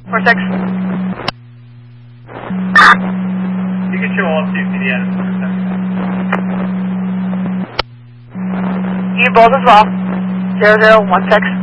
46. You can show all safety the end. You both as well. 0016.